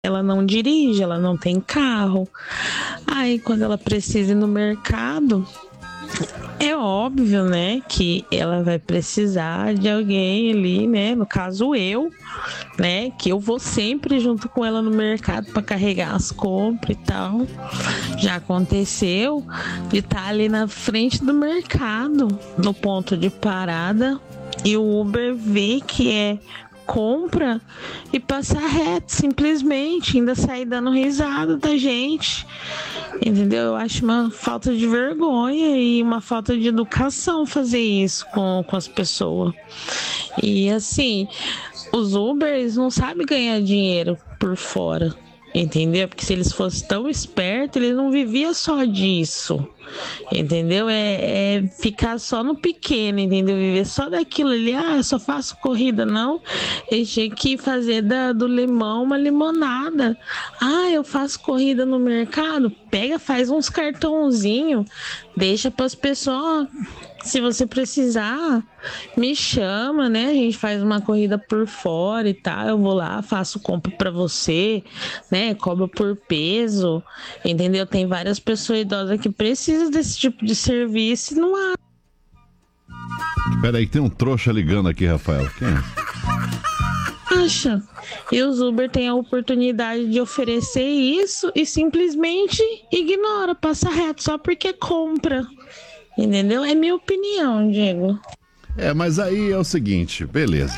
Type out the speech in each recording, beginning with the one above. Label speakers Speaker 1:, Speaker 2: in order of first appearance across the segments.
Speaker 1: ela não dirige, ela não tem carro. Aí, quando ela precisa ir no mercado, é óbvio, né, que ela vai precisar de alguém ali, né, no caso eu, né, que eu vou sempre junto com ela no mercado para carregar as compras e tal. Já aconteceu de estar ali na frente do mercado, no ponto de parada, e o Uber vê que é compra e passar reto, simplesmente, ainda sair dando risada da gente, entendeu? Eu acho uma falta de vergonha e uma falta de educação fazer isso com as pessoas. E assim, os Ubers não sabem ganhar dinheiro por fora, entendeu? Porque se eles fossem tão espertos, eles não viviam só disso, entendeu? É ficar só no pequeno, entendeu? Viver só daquilo ali, eu só faço corrida, não. Eles tinham que fazer do limão uma limonada. Eu faço corrida no mercado, pega, faz uns cartãozinhos, deixa para as pessoas. Se você precisar, me chama, né? A gente faz uma corrida por fora e tal. Eu vou lá, faço compra para você, né? Cobro por peso, entendeu? Tem várias pessoas idosas que precisam desse tipo de serviço e não há.
Speaker 2: Peraí, tem um trouxa ligando aqui, Rafael. Quem é?
Speaker 1: Acha? E os Uber têm a oportunidade de oferecer isso e simplesmente ignora, passa reto só porque compra. Entendeu? É minha opinião, Diego.
Speaker 2: Mas aí é o seguinte, beleza.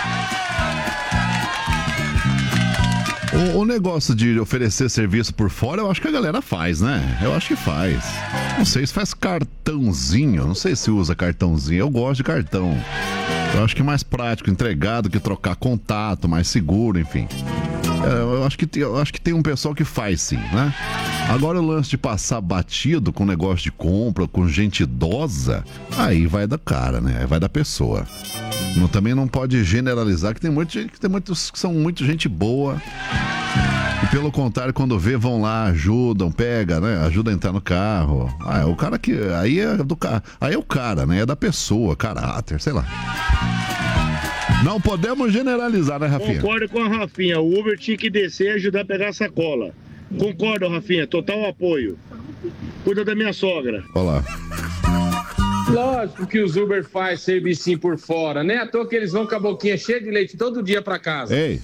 Speaker 2: O negócio de oferecer serviço por fora, eu acho que a galera faz, né? Eu acho que faz. Não sei se faz cartãozinho, não sei se usa cartãozinho. Eu gosto de cartão. Eu acho que é mais prático entregar do que trocar contato, mais seguro, enfim. Eu acho que tem um pessoal que faz sim, né? Agora o lance de passar batido com negócio de compra, com gente idosa, aí vai da cara, né? Vai da pessoa. Também não pode generalizar que tem muitos que são muito gente boa. E pelo contrário, quando vê, vão lá, ajudam, pega, né? Ajuda a entrar no carro. O cara que. Aí é do carro. Aí é o cara, né? É da pessoa, caráter, sei lá. Não podemos generalizar, né, Rafinha?
Speaker 3: Concordo com a Rafinha. O Uber tinha que descer e ajudar a pegar a sacola. Concordo, Rafinha. Total apoio. Cuida da minha sogra.
Speaker 2: Olá.
Speaker 4: Lógico que os Uber faz serviço por fora, né? À toa que eles vão com a boquinha cheia de leite todo dia pra casa.
Speaker 2: Ei.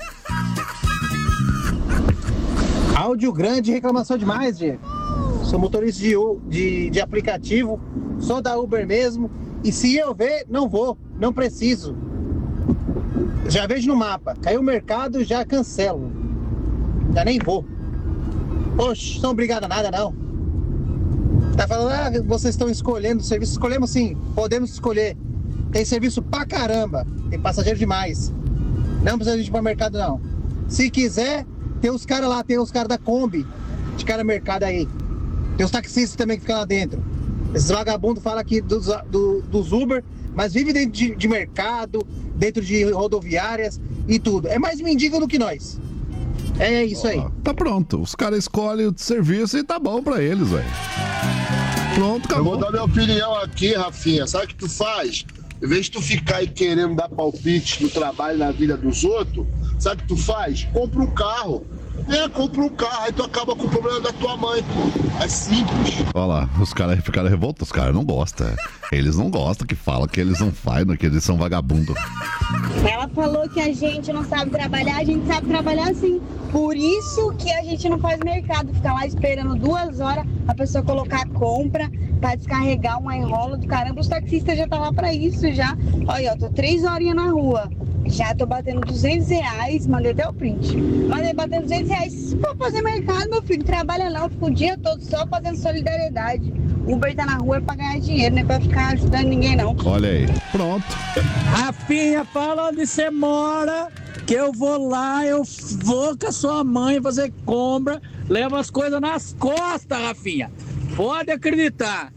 Speaker 5: Áudio grande, reclamação demais, Diego. Sou motorista de aplicativo, sou da Uber mesmo. E se eu ver, não vou, não preciso. Já vejo no mapa, caiu o mercado, já cancelo. Já nem vou. Poxa, não obrigado a nada, não. Tá falando, vocês estão escolhendo serviço. Escolhemos sim, podemos escolher. Tem serviço pra caramba, tem passageiro demais. Não precisa ir para mercado, não. Se quiser, tem os caras lá, tem os caras da Kombi, de cara mercado aí. Tem os taxistas também que ficam lá dentro. Esses vagabundos falam aqui dos Uber, mas vivem dentro de mercado, dentro de rodoviárias e tudo. É mais mendigo do que nós. É isso aí.
Speaker 2: Tá pronto. Os caras escolhem o serviço e tá bom pra eles, velho. Pronto, acabou.
Speaker 6: Eu vou dar minha opinião aqui, Rafinha. Sabe o que tu faz? Em vez de tu ficar aí querendo dar palpite no trabalho, na vida dos outros, sabe o que tu faz? Compra um carro. Compra um carro, aí tu acaba com o problema da tua mãe, pô. É simples.
Speaker 2: Olha lá, os caras ficaram revoltados, os caras não gostam. Eles não gostam que fala que eles não fazem, que eles são vagabundos.
Speaker 7: Ela falou que a gente não sabe trabalhar, a gente sabe trabalhar sim. Por isso que a gente não faz mercado, ficar lá esperando 2 horas a pessoa colocar a compra pra descarregar uma enrola do caramba. Os taxistas já tá lá pra isso já. Olha, eu tô 3 horinhas na rua. Já tô batendo R$200, mandei até o print. Mandei batendo R$200 pra fazer mercado, meu filho. Não trabalha não, fica o dia todo só fazendo solidariedade. Uber tá na rua é pra ganhar dinheiro, não é pra ficar ajudando ninguém não.
Speaker 2: Olha aí, pronto.
Speaker 8: Rafinha, fala onde você mora, que eu vou lá, eu vou com a sua mãe fazer compra, leva as coisas nas costas, Rafinha. Pode acreditar.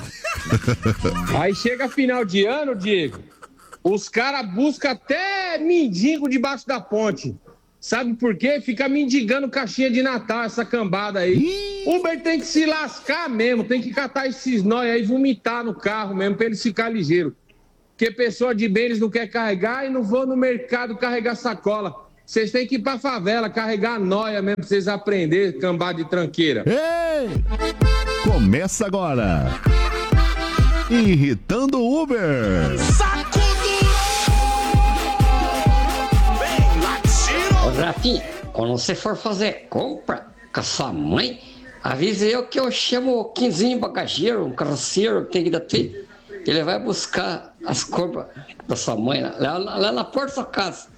Speaker 4: Aí chega final de ano, Diego, os caras buscam até mendigo debaixo da ponte. Sabe por quê? Fica mendigando caixinha de Natal, essa cambada aí. Uber tem que se lascar mesmo, tem que catar esses nóis aí e vomitar no carro mesmo, pra eles ficarem ligeiros. Porque pessoa de bem eles não quer carregar e não vão no mercado carregar sacola. Vocês têm que ir pra favela, carregar noia mesmo pra vocês aprenderem, cambada de tranqueira.
Speaker 2: Ei! Começa agora. Irritando o Uber.
Speaker 9: Ô, Rafinha, quando você for fazer compra com a sua mãe, avise eu que eu chamo o Quinzinho bagageiro, um carroceiro que tem que dar ter. Ele vai buscar as compras da sua mãe lá na porta da sua casa.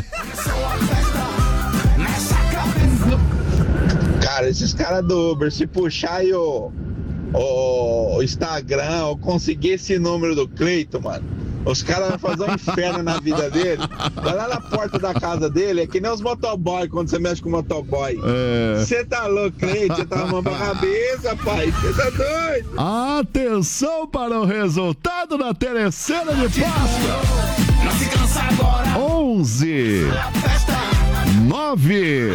Speaker 10: Cara, esses caras do Uber, se puxar aí o Instagram ou conseguir esse número do Cleiton, mano, os caras vão fazer um inferno na vida dele. Vai lá na porta da casa dele, é que nem os motoboy quando você mexe com o motoboy. Você tá louco, Cleiton? Você tá arrumando a cabeça, pai. Você tá doido?
Speaker 2: Atenção para o resultado da Telecena de Páscoa. 11 9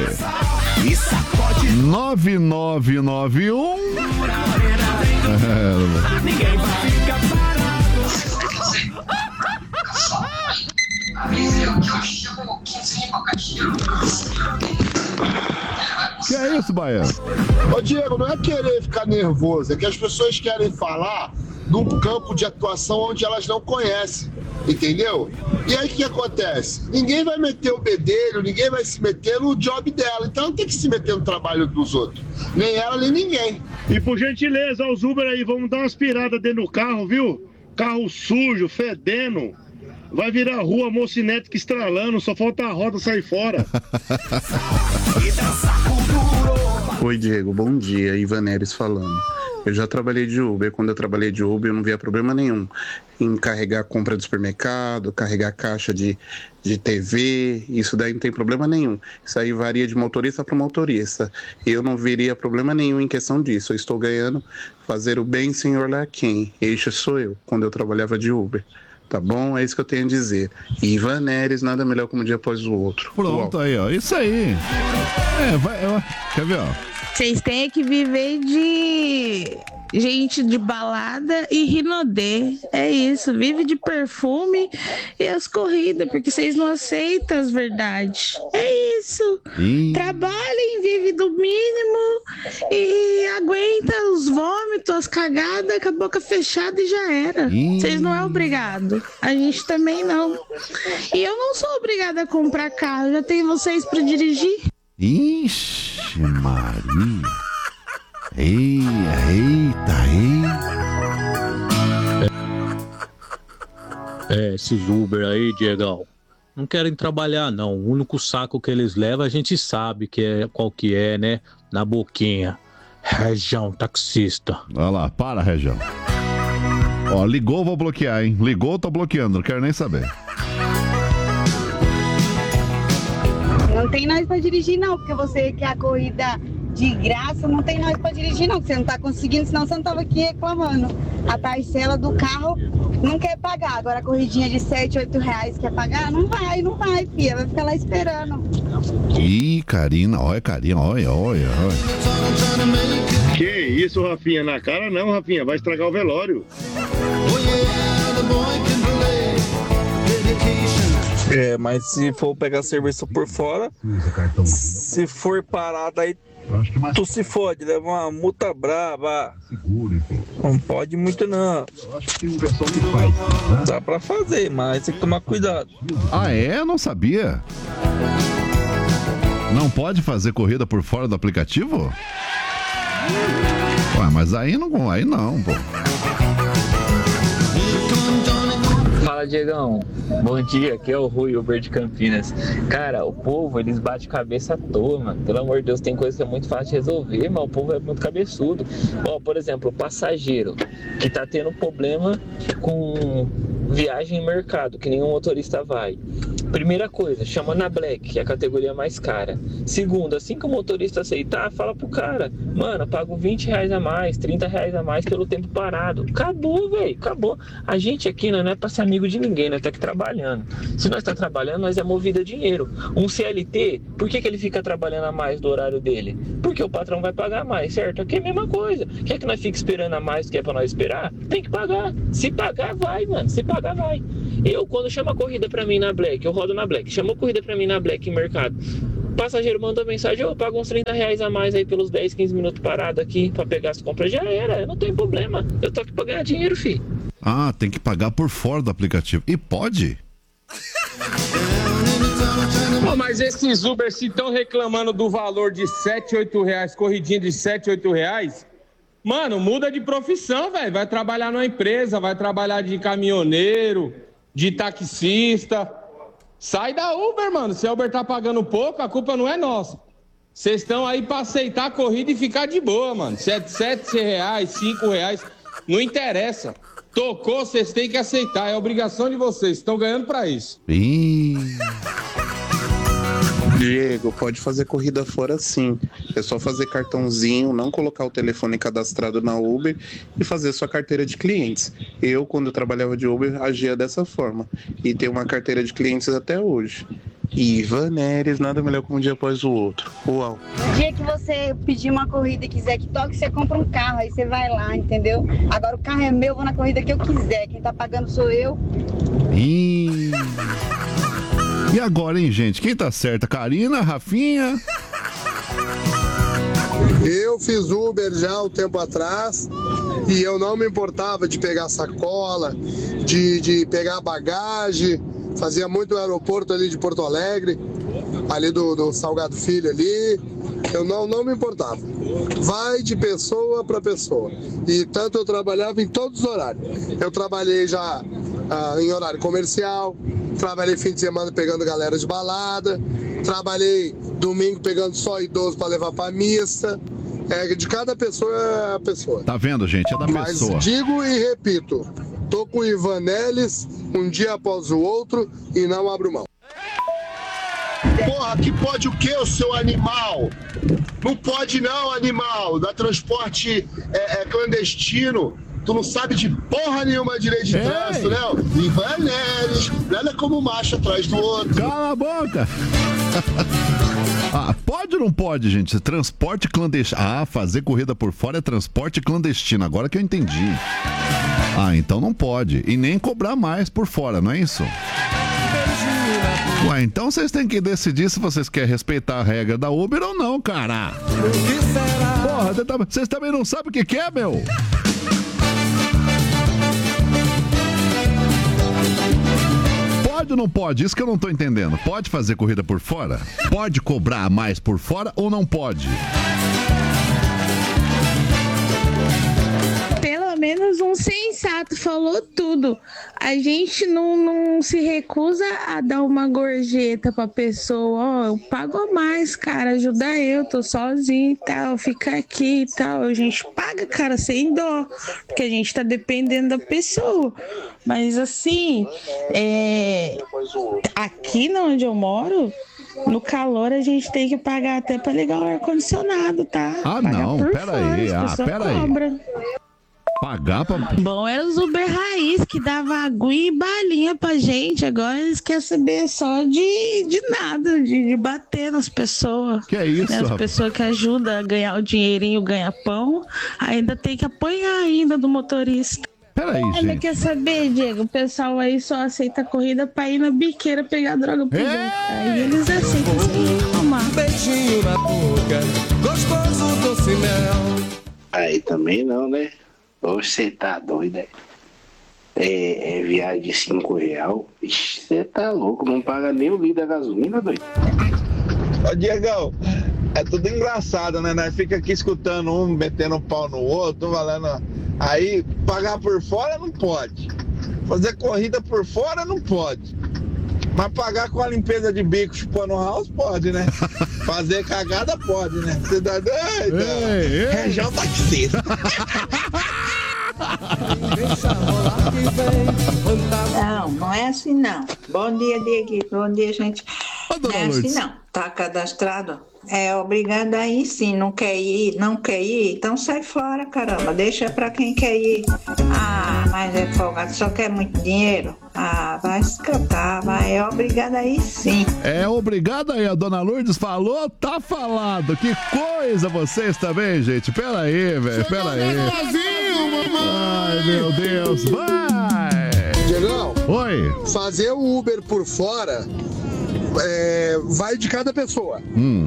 Speaker 2: 9991 Que é isso, Baiano?
Speaker 6: Ô Diego, não é querer ficar nervoso, é que as pessoas querem falar num campo de atuação onde elas não conhecem, entendeu? E aí o que acontece? Ninguém vai meter o bedelho, ninguém vai se meter no job dela, então não tem que se meter no trabalho dos outros, nem ela, nem ninguém.
Speaker 3: E por gentileza, os Uber aí, vamos dar uma aspirada dentro do carro, viu? Carro sujo, fedendo. Vai virar rua mocinética estralando, só falta a roda sair fora.
Speaker 11: Oi, Diego, bom dia, Ivan Neres falando. Eu já trabalhei de Uber. Quando eu trabalhei de Uber, eu não via problema nenhum em carregar compra do supermercado, carregar caixa de TV. Isso daí não tem problema nenhum. Isso aí varia de motorista para motorista. Eu não veria problema nenhum em questão disso. Eu estou ganhando fazer o bem, senhor Larquim. Este sou eu, quando eu trabalhava de Uber. Tá bom? É isso que eu tenho a dizer. Ivan Neres, nada melhor como um dia após o outro.
Speaker 2: Pronto, aí, ó. Isso aí. Quer ver, ó?
Speaker 1: Vocês têm que viver de gente de balada e rinodê. É isso, vive de perfume e as corridas, porque vocês não aceitam as verdades. É isso. Trabalhem, vive do mínimo e aguenta os vômitos, as cagadas com a boca fechada e já era. Vocês não é obrigado. A gente também não. E eu não sou obrigada a comprar carro, já tenho vocês para dirigir.
Speaker 2: Ixi, Maria. Eita.
Speaker 12: Esses Uber aí, Diegão, não querem trabalhar, não. O único saco que eles levam, a gente sabe qual que é, né? Na boquinha. Região taxista.
Speaker 2: Olha lá, para, Região. Ó, ligou, vou bloquear, hein? Ligou, tô bloqueando, não quero nem saber.
Speaker 7: Não tem nós pra dirigir não, porque você quer a corrida de graça, não tem nós pra dirigir não, porque você não tá conseguindo, senão você não tava aqui reclamando. A parcela do carro não quer pagar, agora a corridinha de 7, 8 reais quer pagar? Não vai, filha, vai ficar lá esperando.
Speaker 2: Ih, Karina, olha.
Speaker 3: Que isso, Rafinha, na cara não, Rafinha, vai estragar o velório.
Speaker 13: Mas se for pegar serviço por fora, se for parado aí, tu se fode, leva uma multa brava. Não pode muito não. Dá pra fazer, mas tem que tomar cuidado.
Speaker 2: Ah, é? Eu não sabia. Não pode fazer corrida por fora do aplicativo? Ué, mas aí não, pô.
Speaker 14: Fala, Diegão. Bom dia, aqui é o Rui, Uber de Campinas. Cara, o povo, eles batem cabeça à toa, mano. Pelo amor de Deus, tem coisa que é muito fácil de resolver, mas o povo é muito cabeçudo. Ó, por exemplo, o passageiro que tá tendo problema com viagem em mercado, que nenhum motorista vai. Primeira coisa, chama na Black, que é a categoria mais cara. Segundo, assim que o motorista aceitar, fala pro cara: mano, eu pago 20 reais a mais, 30 reais a mais pelo tempo parado. Acabou, velho, acabou. A gente aqui não é pra ser amigo de ninguém, nós tá aqui trabalhando. Se nós tá trabalhando, nós é movido a dinheiro. Um CLT, por que ele fica trabalhando a mais do horário dele? Porque o patrão vai pagar mais, certo? Aqui é a mesma coisa. Quer que nós fique esperando a mais do que é pra nós esperar? Tem que pagar. Se pagar, vai, mano. Se pagar, vai. Eu, quando chamo a corrida pra mim na Black, eu rodo na Black. Chamou corrida pra mim na Black em mercado. O passageiro mandou mensagem, eu pago uns 30 reais a mais aí pelos 10, 15 minutos parado aqui pra pegar as compras. Já era, não tem problema. Eu tô aqui pra ganhar dinheiro, filho.
Speaker 2: Ah, tem que pagar por fora do aplicativo. E pode?
Speaker 4: Pô, mas esses Uber, se estão reclamando do valor de 7, 8 reais, corridinha de 7, 8 reais, mano, muda de profissão, velho. Vai trabalhar numa empresa, vai trabalhar de caminhoneiro, de taxista. Sai da Uber, mano. Se a Uber tá pagando pouco, a culpa não é nossa. Vocês estão aí pra aceitar a corrida e ficar de boa, mano. 7 reais, 5 reais, não interessa. Tocou, vocês têm que aceitar. É obrigação de vocês. Estão ganhando pra isso.
Speaker 11: Diego, pode fazer corrida fora sim. É só fazer cartãozinho, não colocar o telefone cadastrado na Uber e fazer sua carteira de clientes. Eu, quando eu trabalhava de Uber, agia dessa forma. E tenho uma carteira de clientes até hoje. Ivan Neres, nada melhor que um dia após o outro. Uau.
Speaker 7: No dia que você pedir uma corrida e quiser que toque, você compra um carro, aí você vai lá, entendeu? Agora o carro é meu, eu vou na corrida que eu quiser. Quem tá pagando sou eu.
Speaker 2: E agora, hein, gente? Quem tá certa? Karina, Rafinha?
Speaker 6: Eu fiz Uber já um tempo atrás e eu não me importava de pegar sacola, de pegar bagagem. Fazia muito no aeroporto ali de Porto Alegre, ali do Salgado Filho ali. Eu não me importava. Vai de pessoa para pessoa. E tanto eu trabalhava em todos os horários. Eu trabalhei já em horário comercial, trabalhei fim de semana pegando galera de balada, trabalhei domingo pegando só idoso para levar para missa. De cada pessoa é a pessoa.
Speaker 2: Tá vendo, gente? É da pessoa.
Speaker 6: Mas digo e repito, tô com o Ivan Neles um dia após o outro e não abro mão.
Speaker 15: Porra, que pode o quê, o seu animal? Não pode não, animal. Da transporte clandestino. Tu não sabe de porra nenhuma de lei de trânsito, né? Ivan Neles, nada como macho atrás do outro.
Speaker 2: Cala a boca! Pode ou não pode, gente? Transporte clandestino. Fazer corrida por fora é transporte clandestino. Agora que eu entendi. Então não pode. E nem cobrar mais por fora, não é isso? Ué, então vocês têm que decidir se vocês querem respeitar a regra da Uber ou não, cara. Porra, vocês também não sabem o que é, meu? Pode ou não pode? Isso que eu não tô entendendo. Pode fazer corrida por fora? Pode cobrar mais por fora ou não pode?
Speaker 1: Pelo menos um sensato falou tudo. A gente não se recusa a dar uma gorjeta pra pessoa. Eu pago a mais, cara, ajuda eu, tô sozinho e tal, fica aqui e tal. A gente paga, cara, sem dó, porque a gente tá dependendo da pessoa. Mas assim, aqui onde eu moro, no calor a gente tem que pagar até pra ligar o ar-condicionado, tá?
Speaker 2: Não, peraí.
Speaker 1: Cobra.
Speaker 2: Pagar pra...
Speaker 1: Bom, era os Uber raiz que dava aguinha e balinha pra gente. Agora eles querem saber só de nada, de bater nas pessoas.
Speaker 2: Que é isso,
Speaker 1: As pessoas que ajudam a ganhar o dinheirinho, ganhar pão, ainda tem que apanhar ainda do motorista.
Speaker 2: Peraí,
Speaker 1: Ainda
Speaker 2: gente.
Speaker 1: quer saber, Diego? O pessoal aí só aceita a corrida pra ir na biqueira pegar droga pro outros. Aí eles aceitam sem reclamar.
Speaker 16: Beijinho na boca, gostoso doce mel.
Speaker 17: Aí também não, né? Você tá doido, é viagem de 5 reais. Você tá louco, não paga nem o litro da gasolina, doido.
Speaker 10: Ô Diegão, é tudo engraçado, né? Nós fica aqui escutando um metendo um pau no outro, valendo. Aí pagar por fora não pode. Fazer corrida por fora não pode. Mas pagar com a limpeza de bico chupando house pode, né? Fazer cagada pode, né? Você tá doido? Região taxista.
Speaker 18: Não é assim não. Bom dia, Diego. Bom dia, gente. Não é assim não. Tá cadastrado? É obrigado a ir sim. Não quer ir? Então sai fora, caramba. Deixa pra quem quer ir. Mas é folgado, só quer muito dinheiro. Vai se cantar, vai. É obrigado a ir sim.
Speaker 2: É obrigado aí, a dona Lourdes falou, tá falado. Que coisa vocês também, gente. Pera aí, velho, pera aí. Ai, meu Deus, vai!
Speaker 6: Diegão?
Speaker 2: Oi.
Speaker 6: Fazer o Uber por fora vai de cada pessoa.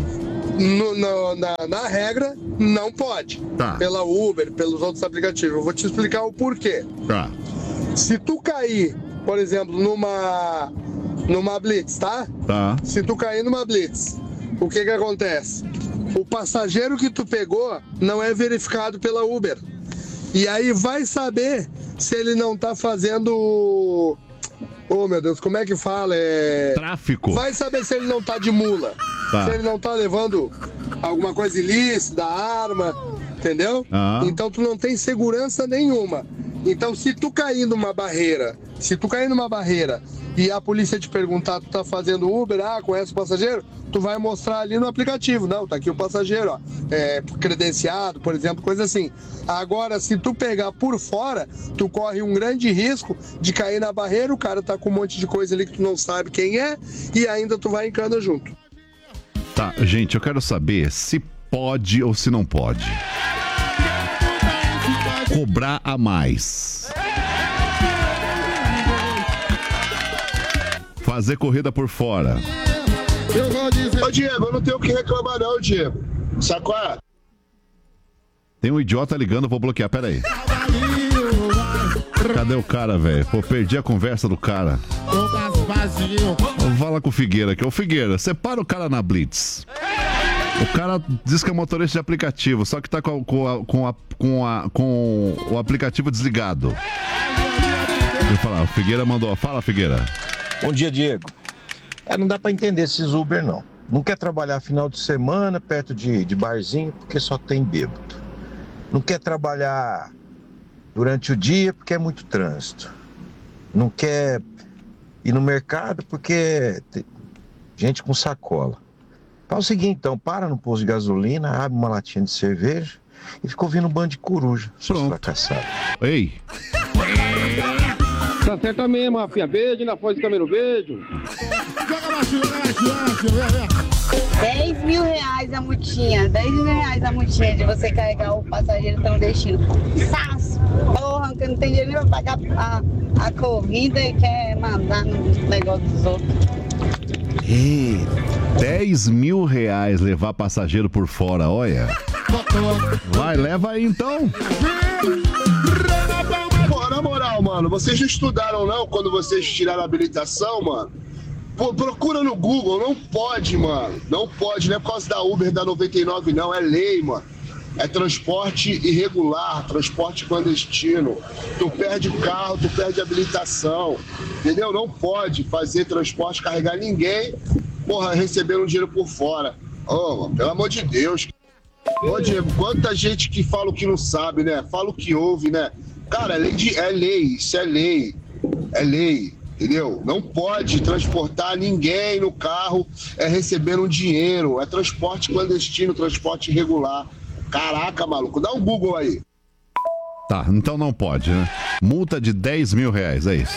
Speaker 6: Na regra, não pode.
Speaker 2: Tá.
Speaker 6: Pela Uber, pelos outros aplicativos. Eu vou te explicar o porquê.
Speaker 2: Tá.
Speaker 6: Se tu cair, por exemplo, numa Blitz, tá?
Speaker 2: Tá.
Speaker 6: Se tu cair numa Blitz, o que acontece? O passageiro que tu pegou não é verificado pela Uber. E aí vai saber se ele não tá fazendo... Oh, meu Deus, como é que fala?
Speaker 2: Tráfico.
Speaker 6: Vai saber se ele não tá de mula.
Speaker 2: Tá.
Speaker 6: Se ele não tá levando alguma coisa ilícita, arma, entendeu? Então tu não tem segurança nenhuma. Então se tu cair numa barreira e a polícia te perguntar, tu tá fazendo Uber, conhece o passageiro? Tu vai mostrar ali no aplicativo. Não, tá aqui o passageiro, ó. Credenciado, por exemplo, coisa assim. Agora, se tu pegar por fora, tu corre um grande risco de cair na barreira, o cara tá com um monte de coisa ali que tu não sabe quem é, e ainda tu vai em cana junto.
Speaker 2: Tá, gente, eu quero saber se pode ou se não pode cobrar a mais. Fazer corrida por fora.
Speaker 6: Ô, Diego, eu não tenho o que reclamar não, Diego. Sacou?
Speaker 2: Tem um idiota ligando, eu vou bloquear, peraí. Cadê o cara, velho? Pô, perdi a conversa do cara. Vamos falar com o Figueira aqui. Ô, Figueira, separa o cara na Blitz. O cara diz que é motorista de aplicativo, só que tá com o aplicativo desligado. Deixa eu falar, o Figueira mandou. Fala, Figueira.
Speaker 19: Bom dia, Diego. Não dá pra entender esses Uber, não. Não quer trabalhar final de semana perto de barzinho porque só tem bêbado. Não quer trabalhar durante o dia porque é muito trânsito. Não quer ir no mercado porque tem gente com sacola. Faz o seguinte, então, para no posto de gasolina, abre uma latinha de cerveja e fica ouvindo um bando de coruja. Seus fracassados.
Speaker 2: Ei!
Speaker 20: Tá certo mesmo, Rafinha. Beijo na foto de câmera, beijo.
Speaker 7: R$10 mil a multinha. R$10 mil a multinha de você carregar o passageiro até um destino. Porra, que não tem dinheiro nem pra pagar a corrida e quer mandar no negócio dos outros.
Speaker 2: R$10 mil levar passageiro por fora, olha. Vai, leva aí então.
Speaker 6: Pô, na moral, mano, vocês não estudaram não quando vocês tiraram a habilitação, mano? Pô, procura no Google, não pode, mano. Não pode, não é por causa da Uber da 99 não, é lei, mano. É transporte irregular, transporte clandestino. Tu perde carro, tu perde habilitação, entendeu? Não pode fazer transporte, carregar ninguém, porra, recebendo dinheiro por fora. Ô, mano, pelo amor de Deus. Ô, Diego, quanta gente que fala o que não sabe, né? Fala o que ouve, né? Cara, é lei, isso é lei. É lei, entendeu? Não pode transportar ninguém no carro recebendo um dinheiro. É transporte clandestino, transporte irregular. Caraca, maluco, dá um Google aí.
Speaker 2: Tá, então não pode, né? Multa de R$10 mil, é isso.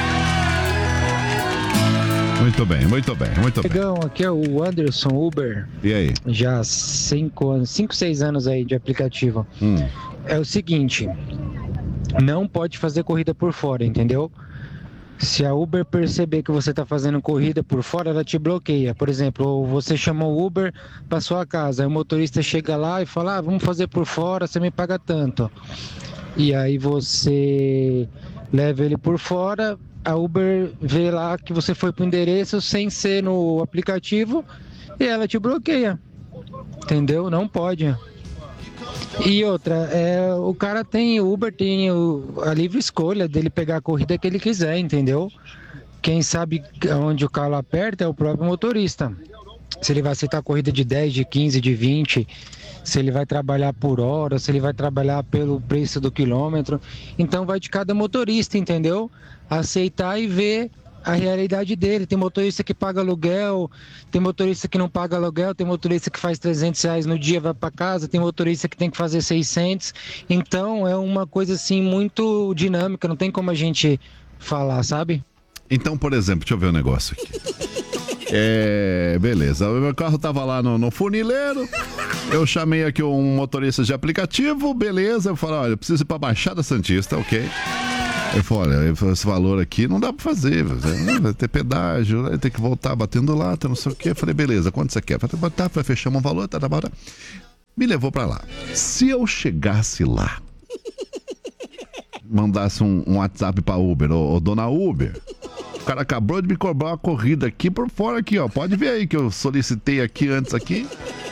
Speaker 2: Muito bem, muito bem, muito bem.
Speaker 21: Legal, aqui é o Anderson Uber.
Speaker 2: E aí?
Speaker 21: Já 5, 6 anos aí de aplicativo. É o seguinte, não pode fazer corrida por fora, entendeu? Se a Uber perceber que você está fazendo corrida por fora, ela te bloqueia. Por exemplo, você chamou o Uber para sua casa, aí o motorista chega lá e fala, vamos fazer por fora, você me paga tanto. E aí você leva ele por fora, a Uber vê lá que você foi para o endereço sem ser no aplicativo e ela te bloqueia. Entendeu? Não pode. E outra, o cara tem, o Uber tem a livre escolha dele pegar a corrida que ele quiser, entendeu? Quem sabe onde o calo aperta é o próprio motorista. Se ele vai aceitar corrida de 10, de 15, de 20, se ele vai trabalhar por hora, se ele vai trabalhar pelo preço do quilômetro. Então vai de cada motorista, entendeu? Aceitar e ver a realidade dele. Tem motorista que paga aluguel, tem motorista que não paga aluguel, tem motorista que faz R$300 no dia, vai para casa, tem motorista que tem que fazer 600. Então é uma coisa assim muito dinâmica, não tem como a gente falar, sabe?
Speaker 2: Então, por exemplo, deixa eu ver um negócio aqui. Beleza, o meu carro tava lá no funileiro, eu chamei aqui um motorista de aplicativo, beleza, eu falei, olha, eu preciso ir pra Baixada Santista, ok? Eu falei, olha, esse valor aqui não dá pra fazer, vai ter pedágio, vai ter que voltar batendo lata, não sei o quê. Eu falei, beleza, quanto você quer? Eu falei, tá, fechamos o valor, tá. Me levou pra lá. Se eu chegasse lá, mandasse um WhatsApp pra Uber, ô dona Uber, o cara acabou de me cobrar uma corrida aqui por fora aqui, ó. Pode ver aí que eu solicitei aqui antes aqui.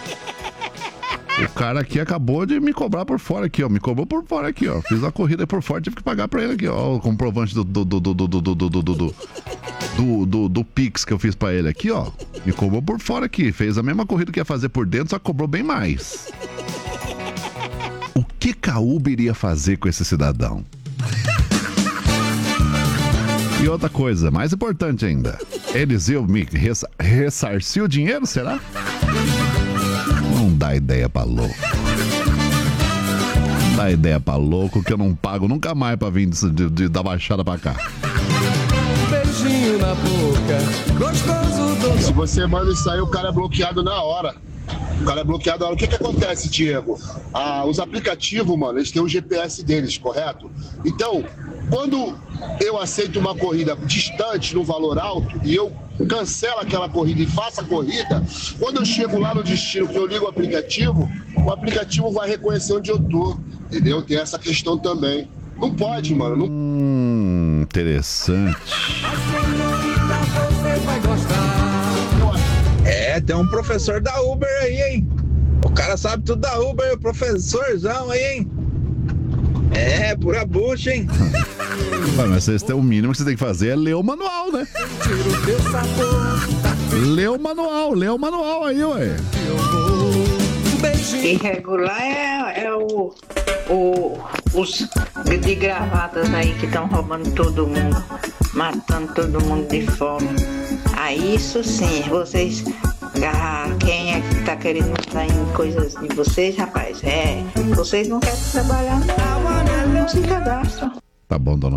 Speaker 2: O cara aqui acabou de me cobrar por fora aqui, ó. Me cobrou por fora aqui, ó. Fiz uma corrida por fora, tive que pagar pra ele aqui, ó. O comprovante do Pix que eu fiz pra ele aqui, ó. Me cobrou por fora aqui. Fez a mesma corrida que ia fazer por dentro, só cobrou bem mais. O que a Uber iria fazer com esse cidadão? E outra coisa, mais importante ainda. Eles iam me ressarcir o dinheiro, será? Não dá ideia pra louco. Não dá ideia pra louco que eu não pago nunca mais pra vir da Baixada pra cá.
Speaker 16: Beijinho na boca, gostoso do...
Speaker 6: Se você manda isso aí, o cara é bloqueado na hora. O cara é bloqueado na hora. O que acontece, Diego? Os aplicativos, mano, eles têm o GPS deles, correto? Então, quando eu aceito uma corrida distante no valor alto e eu cancelo aquela corrida e faço a corrida, quando eu chego lá no destino que eu ligo o aplicativo vai reconhecer onde eu tô, entendeu? Tem essa questão também. Não pode, mano.
Speaker 2: Interessante.
Speaker 10: Tem um professor da Uber aí, hein? O cara sabe tudo da Uber, o professorzão aí, hein? Pura bucha, hein?
Speaker 2: Mas vocês têm o mínimo que você tem que fazer é ler o manual, né? Lê o manual aí, ué.
Speaker 18: Irregular os de gravatas aí que estão roubando todo mundo, matando todo mundo de fome. Aí isso sim, vocês... quem é que tá querendo entrar em coisas de vocês, rapaz? Vocês não querem trabalhar, não se cadastram.
Speaker 2: Tá bom, dona.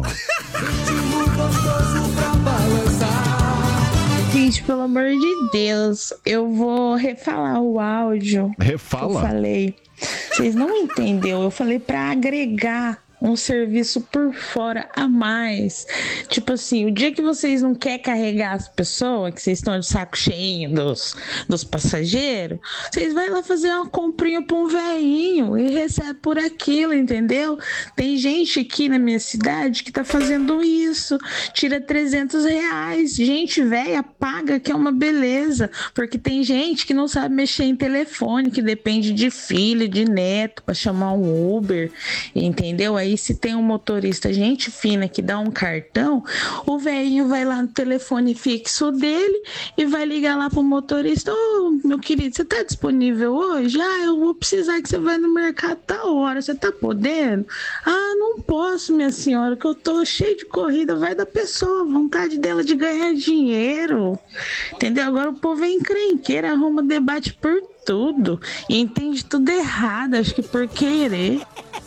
Speaker 1: Gente, pelo amor de Deus, eu vou refalar o áudio.
Speaker 2: Refala?
Speaker 1: Que eu falei. Vocês não entenderam. Eu falei pra agregar um serviço por fora a mais. Tipo assim, o dia que vocês não querem carregar as pessoas, que vocês estão de saco cheio dos passageiros, vocês vão lá fazer uma comprinha pra um velhinho e recebe por aquilo, entendeu? Tem gente aqui na minha cidade que tá fazendo isso, tira R$300. Gente velha paga, que é uma beleza, porque tem gente que não sabe mexer em telefone, que depende de filho, de neto pra chamar um Uber, entendeu? Aí se tem um motorista gente fina que dá um cartão, o velhinho vai lá no telefone fixo dele e vai ligar lá pro motorista: ô, meu querido, você tá disponível hoje? Eu vou precisar que você vai no mercado tal hora, você tá podendo? Não posso, minha senhora, que eu tô cheio de corrida. Vai da pessoa, vontade dela de ganhar dinheiro, entendeu? Agora o povo é encrenqueiro, arruma debate por tudo e entende tudo errado, acho que por querer.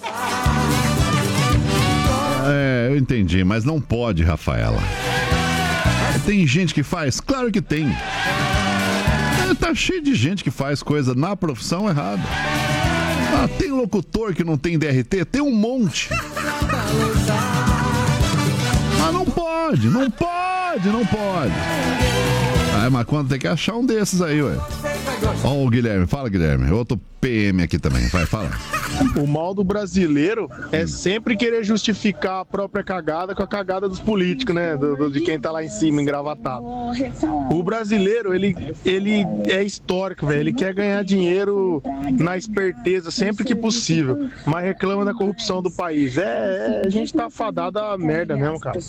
Speaker 2: Eu entendi, mas não pode, Rafaela. Tem gente que faz? Claro que tem. Tá cheio de gente que faz coisa na profissão errada. Tem locutor que não tem DRT? Tem um monte. Mas não pode. Mas quando tem que achar um desses aí, ué. Ó o Guilherme, fala, Guilherme. Outro PM aqui também, vai, fala.
Speaker 5: O mal do brasileiro é sempre querer justificar a própria cagada com a cagada dos políticos, né? De quem tá lá em cima, engravatado. O brasileiro, ele é histórico, velho. Ele quer ganhar dinheiro na esperteza sempre que possível, mas reclama da corrupção do país. A gente tá fadado a merda mesmo, cara.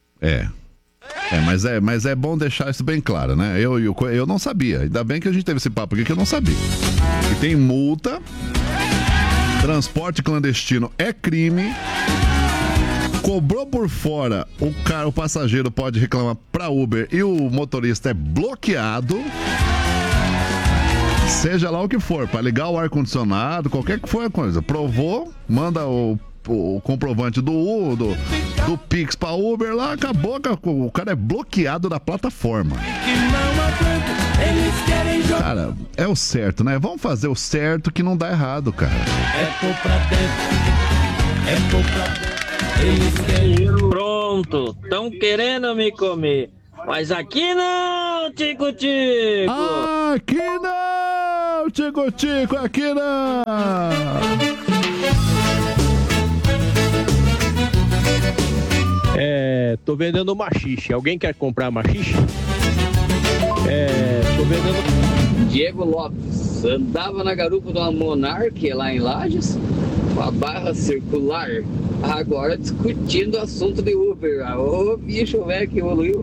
Speaker 2: Mas é bom deixar isso bem claro, né? Eu não sabia. Ainda bem que a gente teve esse papo aqui que eu não sabia. E tem multa. Transporte clandestino é crime. Cobrou por fora, o passageiro pode reclamar pra Uber e o motorista é bloqueado. Seja lá o que for, pra ligar o ar-condicionado, qualquer que for a coisa. Provou, manda o comprovante do Pix pra Uber lá, acabou, o cara é bloqueado da plataforma. Cara, é o certo, né? Vamos fazer o certo que não dá errado, cara.
Speaker 8: Pronto, estão querendo me comer. Mas aqui não, Tico-Tico!
Speaker 2: Aqui não, Tico-Tico, aqui não!
Speaker 22: Tô vendendo machixe. Alguém quer comprar machixe? Tô vendendo...
Speaker 23: Diego Lopes andava na garupa de uma Monark lá em Lages, com a barra circular, agora discutindo o assunto de Uber. Ô bicho velho que evoluiu.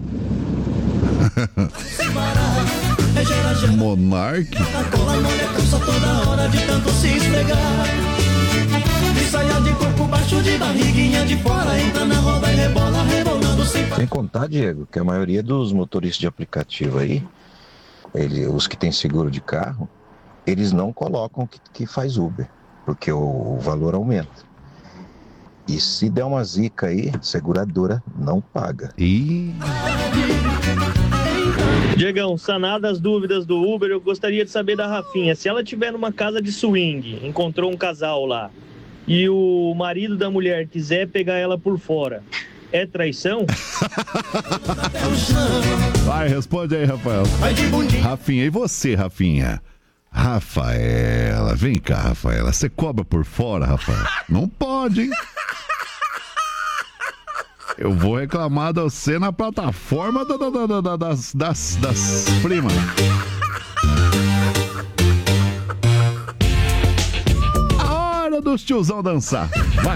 Speaker 2: Monark?
Speaker 16: Toda hora de tanto se esfregar. De saia de corpo baixo, de barriguinha de fora, entra na roda e rebola, rebolando sem parar.
Speaker 19: Sem contar, Diego, que a maioria dos motoristas de aplicativo aí, os que têm seguro de carro, eles não colocam que faz Uber, porque o valor aumenta. E se der uma zica aí, a seguradora não paga.
Speaker 24: Diegão, sanadas as dúvidas do Uber, eu gostaria de saber da Rafinha. Se ela estiver numa casa de swing, encontrou um casal lá, e o marido da mulher quiser pegar ela por fora, é traição?
Speaker 2: Vai, responde aí, Rafael. Rafinha, e você, Rafinha? Rafaela, vem cá, Rafaela. Você cobra por fora, Rafael? Não pode, hein? Eu vou reclamar de você na plataforma das primas. A hora dos tiozão dançar. Vai.